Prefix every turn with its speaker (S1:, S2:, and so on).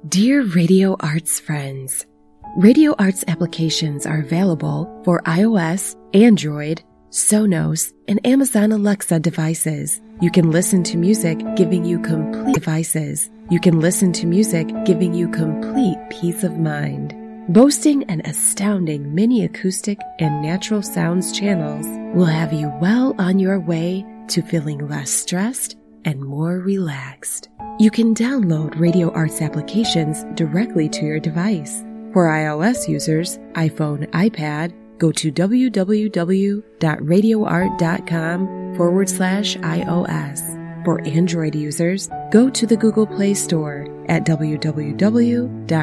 S1: Dear Radio Arts friends, Radio Arts applications are available for iOS, Android, Sonos, and Amazon Alexa devices. You can listen to music giving you complete peace of mind. Boasting an astounding mini acoustic and natural sounds channels will have you well on your way to feeling less stressed and more relaxed. You can download Radio Arts applications directly to your device. For iOS users, iPhone, iPad, go to www.radioart.com/iOS. For Android users, go to the Google Play Store at www.radioart.com.